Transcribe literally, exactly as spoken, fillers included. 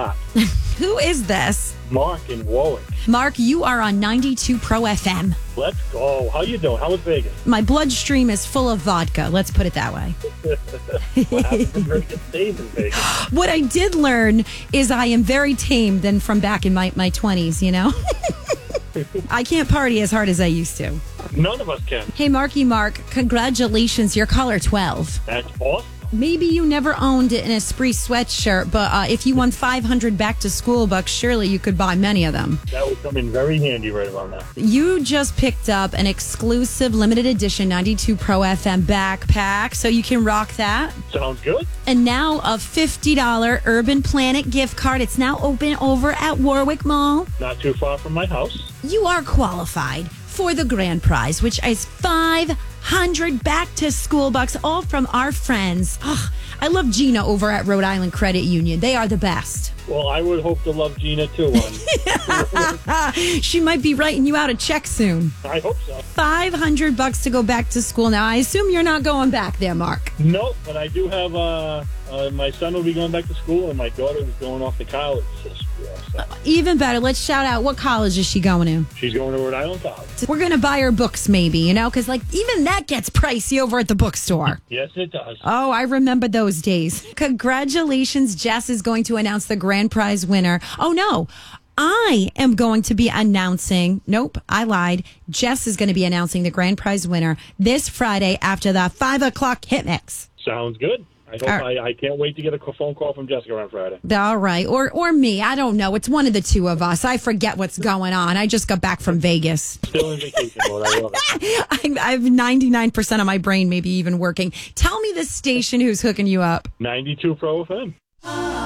hot. Who is this? Mark in Warwick. Mark, you are on ninety-two Pro F M. Let's go. How you doing? How was Vegas? My bloodstream is full of vodka. Let's put it that way. Well, having some very good stays in Vegas. What I did learn is I am very tame than from back in my, my twenties, you know? I can't party as hard as I used to. None of us can. Hey, Marky Mark, congratulations. You're caller twelve. That's awesome. Maybe you never owned an Esprit sweatshirt, but uh, if you won five hundred back to school bucks, surely you could buy many of them. That would come in very handy right around now. You just picked up an exclusive limited edition ninety-two Pro F M backpack, so you can rock that. Sounds good. And now a fifty dollars Urban Planet gift card. It's now open over at Warwick Mall. Not too far from my house. You are qualified for the grand prize, which is five hundred back to school bucks, all from our friends. Oh, I love Gina over at Rhode Island Credit Union. They are the best. Well, I would hope to love Gina too. On. She might be writing you out a check soon. I hope so. five hundred bucks to go back to school. Now, I assume you're not going back there, Mark. Nope, but I do have, uh, uh, my son will be going back to school and my daughter is going off to college this year. So. Even better, let's shout out, what college is she going to? She's going to Rhode Island College. We're going to buy her books maybe, you know, because like even that gets pricey over at the bookstore. Yes, it does. Oh, I remember those days. Congratulations, Jess is going to announce the grand prize winner. Oh, no. I am going to be announcing, nope, I lied. Jess is going to be announcing the grand prize winner this Friday after the five o'clock hit mix. Sounds good. I hope Right. I, I can't wait to get a phone call from Jessica on Friday. All right. Or or me. I don't know. It's one of the two of us. I forget what's going on. I just got back from Vegas. Still in vacation mode. I love it. I, I have ninety-nine percent of my brain maybe even working. Tell me the station who's hooking you up. ninety-two Pro F M.